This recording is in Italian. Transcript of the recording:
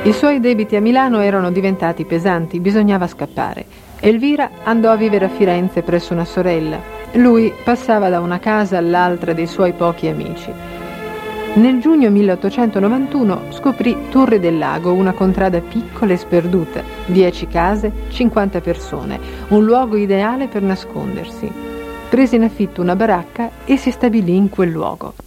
I suoi debiti a Milano erano diventati pesanti, bisognava scappare. Elvira andò a vivere a Firenze presso una sorella. Lui passava da una casa all'altra dei suoi pochi amici. Nel giugno 1891 scoprì Turri del Lago, una contrada piccola e sperduta, 10 case, 50 persone, un luogo ideale per nascondersi. Prese in affitto una baracca e si stabilì in quel luogo.